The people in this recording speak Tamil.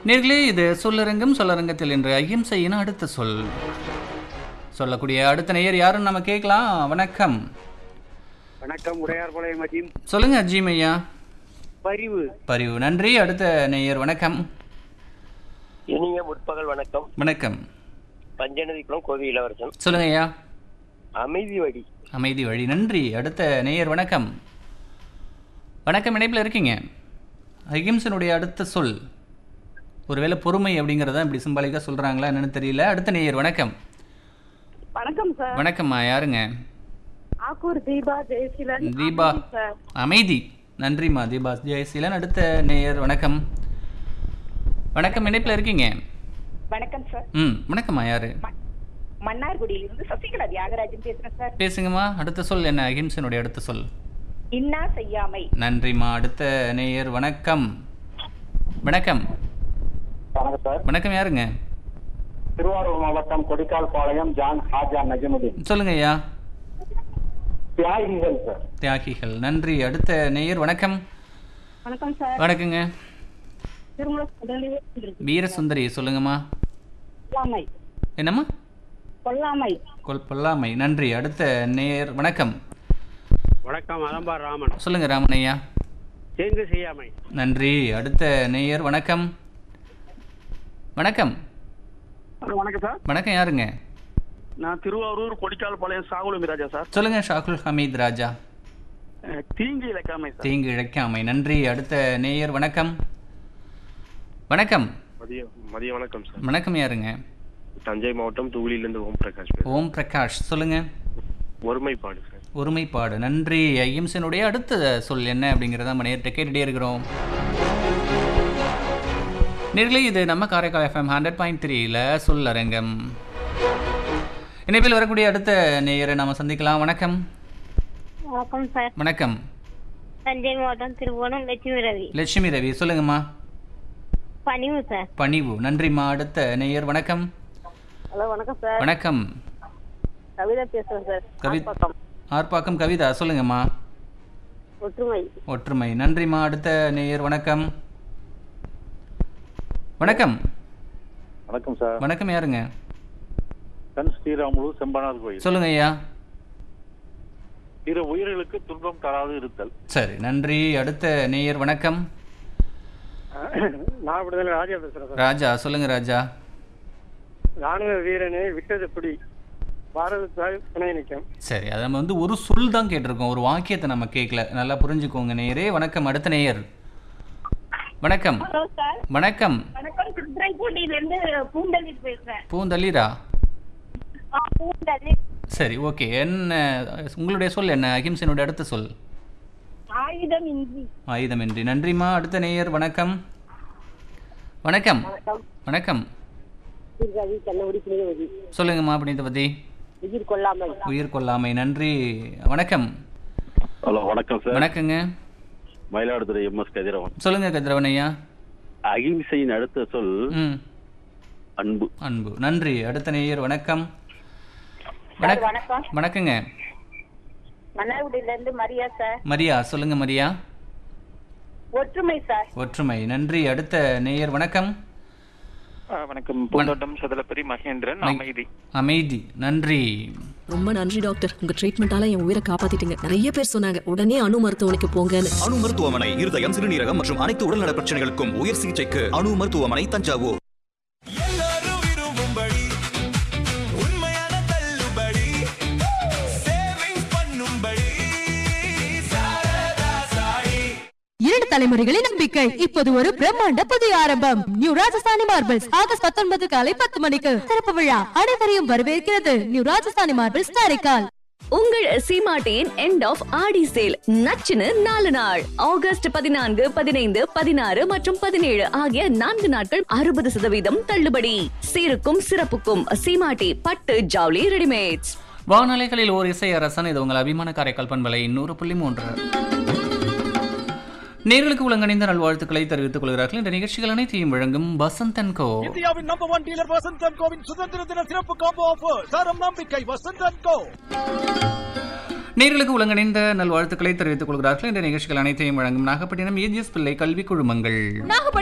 நேர்களே, இது சொல்லரங்கம். சொல்லரங்கத்தில் இன்று அகிம்சையின் அடுத்த சொல். சொல்லக்கூடிய அடுத்த நேயர் யாருன்னு நம்ம கேட்கலாம். வணக்கம். வணக்கம். உடையார்பாளையம் அஜீம். சொல்லுங்க அஜீம் ஐயா. பரிவு. பரிவு. நன்றி. அடுத்த நேயர் வணக்கம். இனிய முற்பகல் வணக்கம். வணக்கம். பஞ்சநதிக்குளம் கோவி இளவரசன். சொல்லுங்க ஐயா. அமைதி வழி. அமைதி வழி. நன்றி. அடுத்த நேயர் வணக்கம். வணக்கம், இணைப்பில் இருக்கீங்க. அகிம்சனுடைய அடுத்த சொல் ஒருவேளை பொறுமை அப்படிங்கிறத இப்படி சிம்பாலிக்காக சொல்கிறாங்களா என்னன்னு தெரியல. அடுத்த நேயர் வணக்கம். வணக்கம் சார். வணக்கம்மா, யாருங்க? ஆக்கூர் தீபா ஜெயசீலன். தீபா. அமைதி. நன்றிம்மா தீபா ஜெயசீலன். அடுத்த நேயர் வணக்கம். வணக்கம், இணைப்பில் இருக்கீங்க. வணக்கம் சார். வணக்கம்மா, யாரு? மன்னார்குடியிலிருந்து சசிகலா தியாகராஜன் பேசுறேன் சார். பேசுங்கம்மா. அடுத்த சொல் என்ன? அகிம்சனுடைய அடுத்த சொல் இன்னா செய்யாமை. நன்றிம்மா. அடுத்த நேயர் வணக்கம். வணக்கம். வணக்கம் சார். வணக்கம், யாருங்க? திருவாரூர் மாவட்டம் கொடிக்கால் பாளையம் ஜான் ஹாஜா நஜமுதீன். சொல்லுங்க ஐயா. தியாகிகள் சார். தியாகிகள். நன்றி. அடுத்த நேயர் வணக்கம். வணக்கம் சார். வணக்கங்க. திருமூல வீரசுந்தரி. சொல்லுங்கம்மா. கொல்லாமை. என்னம்மா? கொல்லாமை. பொல்லாமை. நன்றி. அடுத்த நேயர் வணக்கம். வணக்கம். அதம்பார் ராமன். சொல்லுங்க ராமன் ஐயா. தீங்கு செய்யாமை. நன்றி. அடுத்த நேயர் வணக்கம். வணக்கம். வணக்கம் சார். வணக்கம், யாருங்க? நான் திருவாரூர் கொடிக்கால் பாளையம் சாகுல் மிராஜா சார். சொல்லுங்க ஷாகுல் ஹமீத் ராஜா. தீங்கு இழைக்காமை சார். தீங்கு இழைக்காமை. நன்றி. அடுத்த நேயர் வணக்கம். வணக்கம். மதிய வணக்கம் சார். வணக்கம், யாருங்க? தஞ்சை மாவட்டம் தூளிலிருந்து ஓம் பிரகாஷ். ஓம் பிரகாஷ். சொல்லுங்க. ஒருமைப்பாடு சார். ஒருமைப்பாடு. நன்றி. அகிம்சனுடைய அடுத்த சொல் என்ன அப்படிங்கிறத நம்ம நேர்கிட்ட கேட்டுட்டே இருக்கிறோம். நேர்களே, இது நம்ம காரைக்கால் FM 100.3ல சொல்லரங்கம். இணைப்பில் வரக்கூடிய அடுத்த நேயரை நாம சந்திக்கலாம். வணக்கம். வணக்கம் சார். வணக்கம். தஞ்சை மாவட்டம் திருவோணம் லட்சுமி ரவி. லட்சுமி ரவி. சொல்லுங்கம்மா. பணிவு சார். பணிவு. நன்றிம்மா. அடுத்த நேயர் வணக்கம். ஹலோ, வணக்கம் சார். வணக்கம். கவிதா பேசுறேன் சார். ஆர்ப்பாக்கம் கவிதா. சொல்லுங்கம்மா. ஒற்றுமை. ஒற்றுமை. நன்றிம்மா. அடுத்த நேயர் வணக்கம். வணக்கம். வணக்கம் சார். வணக்கம், யாருங்க? கண் ஸ்ரீராமுலு செம்பனார் கோயில். சொல்லுங்க ஐயா. பிற உயிர்களுக்கு துன்பம் தராது இருத்தல். சரி, நன்றி. அடுத்த நேயர் வணக்கம். நாகப்பட்டினத்தில் ராஜா பேசுறேன் சார். ராஜா. சொல்லுங்க ராஜா. ராணுவ வீரனை விட்டது பிடி பாரதத்தால் துணை நிற்கும். சரி, அதை நம்ம ஒரு சொல் தான் கேட்டிருக்கோம், ஒரு வாக்கியத்தை நம்ம கேட்கல. நல்லா புரிஞ்சுக்கோங்க நேயரே. வணக்கம். அடுத்த நேயர் வணக்கம். Hello sir. வணக்கம். வணக்கம். திருத்துறைப்பூண்டியிலிருந்து பூந்தளிர் பேசுறேன். பூந்தளிரா? பூந்தளிர். சரி, ஓகே. என்ன உங்களுடைய சொல் என்ன? அகிம்சனுடைய அடுத்த சொல் ஆயுதம் இன்றி. ஆயுதமின்றி. நன்றிம்மா. அடுத்த நேயர் வணக்கம். வணக்கம். வணக்கம். சொல்லுங்கம்மா. புனிதவதி. உயிர் கொல்லாமை. உயிர் கொல்லாமை. நன்றி. வணக்கம். ஹலோ, வணக்கம் சார். வணக்கங்க. மயிலாடுதுறை MS கதிரவன். சொல்லுங்க கதிரவன் ஐயா. அகிம்சையின் அடுத்த சொல் அன்பு. அன்பு. நன்றி. அடுத்த நேயர் வணக்கம். வணக்கம். வணக்கங்க. மன்னார்குடியிலிருந்து மரியா சார். மரியா. சொல்லுங்க மரியா. ஒற்றுமை சார். ஒற்றுமை. நன்றி. அடுத்த நேயர் வணக்கம். வணக்கம். பூந்தோட்டம் சதலப்பரி மகேந்திரன். அமைதி. அமைதி. நன்றி. ரொம்ப நன்றி டாக்டர், உங்க ட்ரீட்மெண்டால என் உயிரை காப்பாத்திட்டீங்க. நிறைய பேர் சொன்னாங்க உடனே அணு மருத்துவமனைக்கு போங்கன்னு. அணு மருத்துவமனை இருதயம், சிறுநீரகம் மற்றும் அனைத்து உடல்நல பிரச்சனைகளுக்கும் உயர் சிகிச்சைக்கு அணு மருத்துவமனை, தஞ்சாவூர். இரண்டு தலைமுறைகளின் நம்பிக்கை இப்போது ஒரு பிரம்மாண்ட புதிய ஆரம்பம். நியூ ராஜஸ்தானி மார்பிள்ஸ் ஆகஸ்ட் 19 காலை 10 மணிக்கு திறப்பு விழா. அனைவரையும் வரவேற்கிறது நியூ ராஜஸ்தானி மார்பிள்ஸ் காரைக்கால். உங்கள் சீமாட்டியின் எண்ட் ஆஃப் ஆடி சேல் நச்சுன்னு 4 நாள். ஆகஸ்ட் 14, 15, 16 மற்றும் 17 ஆகிய 4 நாட்கள் 60% தள்ளுபடி. சீருக்கும் சிறப்புக்கும் சீமாட்டி பட்டு ஜவுளி ரெடிமேட்ஸ். வானலைகளில் ஓர் இசை அரசன். இது உங்கள் அபிமான காரைக்கால் பண்பலை 100.3. நேர்களுக்கு உலகணிந்த நல்வாழ்த்துக்களை தெரிவித்துக் கொள்கிறார்கள். இந்த நிகழ்ச்சிகள் அனைத்தையும் வழங்கும் வசந்த் அண்ட் கோ. இந்தியாவின் number 1 dealer Vasanth and CoWIN சுதந்திர தின சிறப்பு காம்போ ஆஃபர். தரம் நம்பிக்கை வசந்த் அண்ட் கோ. நேர்களுக்கு உலகணிந்த நல்வாழ்த்துக்களை தெரிவித்துக் கொள்கிறார்கள். இந்த நிகழ்ச்சிகள் அனைத்தையும் வழங்கும் நாகப்பட்டினம் EGS பிள்ளை கல்வி குழுமங்கள்.